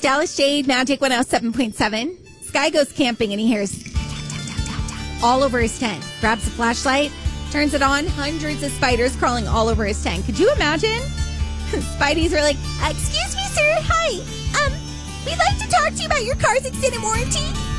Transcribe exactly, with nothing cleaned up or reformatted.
Dallas Jade, Magic one oh seven point seven. Sky goes camping and he hears all over his tent. Grabs a flashlight, turns it on. Hundreds of spiders crawling all over his tent. Could you imagine? Spideys were like, excuse me, sir. Hi. Um, we'd like to talk to you about your car's extended warranty.